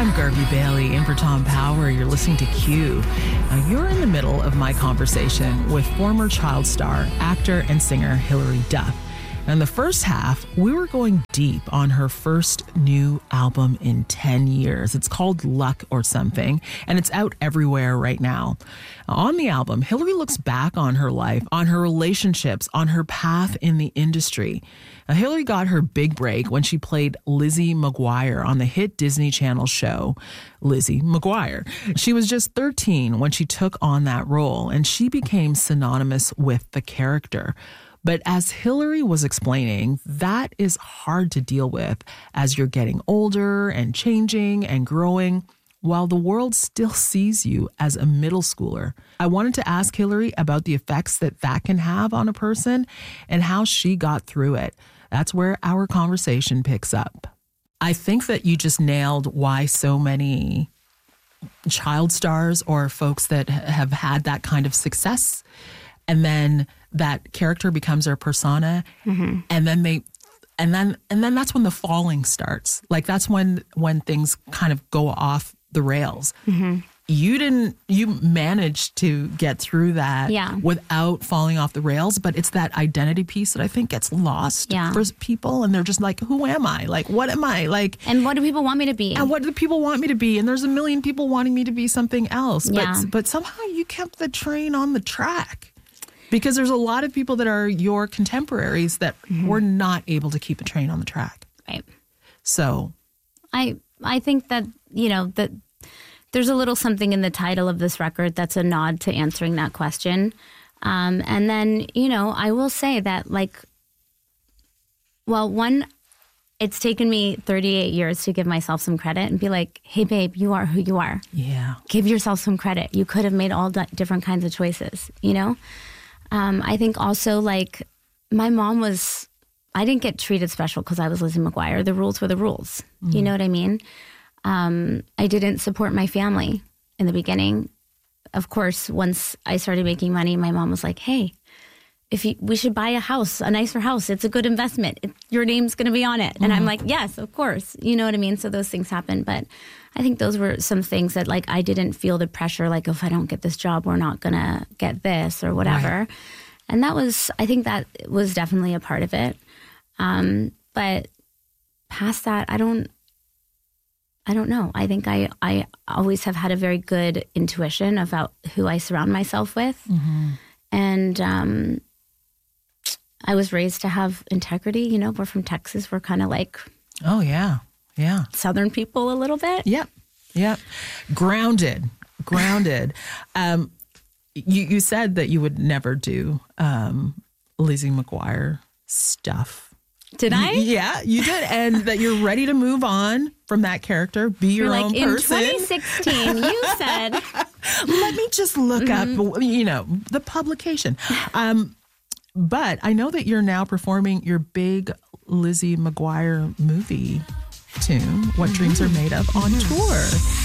I'm Garvey Bailey, in for Tom Power. You're listening to Q. Now, you're in the middle of my conversation with former child star, actor, and singer Hilary Duff. In the first half, we were going deep on her first new album in 10 years. It's called Luck or Something, and it's out everywhere right now. On the album, Hilary looks back on her life, on her relationships, on her path in the industry. Now, Hilary got her big break when she played Lizzie McGuire on the hit Disney Channel show, Lizzie McGuire. She was just 13 when she took on that role, and she became synonymous with the character. But as Hilary was explaining, that is hard to deal with as you're getting older and changing and growing while the world still sees you as a middle schooler. I wanted to ask Hilary about the effects that can have on a person and how she got through it. That's where our conversation picks up. I think that you just nailed why so many child stars or folks that have had that kind of success, and then that character becomes their persona, and then that's when the falling starts. Like that's when things kind of go off the rails. You managed to get through that without falling off the rails, but it's that identity piece that I think gets lost for people, and they're just like, who am I? Like, what am I? Like, and what do people want me to be? And what do people want me to be? And there's a million people wanting me to be something else. But somehow you kept the train on the track. Because there's a lot of people that are your contemporaries that were not able to keep a train on the track. Right. So I think that, that there's a little something in the title of this record that's a nod to answering that question. And then, I will say that it's taken me 38 years to give myself some credit and be like, hey, babe, you are who you are. Yeah. Give yourself some credit. You could have made all different kinds of choices, I think also my mom I didn't get treated special because I was Lizzie McGuire. The rules were the rules. You know what I mean? I didn't support my family in the beginning. Of course, once I started making money, my mom was like, hey, we should buy a house, a nicer house. It's a good investment. Your name's going to be on it. And I'm like, yes, of course. You know what I mean? So those things happen. But I think those were some things that I didn't feel the pressure, if I don't get this job, we're not going to get this or whatever. Right. And I think that was definitely a part of it. But past that, I don't know. I think I always have had a very good intuition about who I surround myself with. And I was raised to have integrity. We're from Texas. We're kind of oh, yeah. Yeah. Southern people a little bit. Yep. Grounded. You said that you would never do Lizzie McGuire stuff. Did I? Yeah, you did. And that you're ready to move on from that character, be your own person. In 2016, you said. Let me just look up, the publication. But I know that you're now performing your big Lizzie McGuire movie tune, What Dreams Are Made Of, on tour.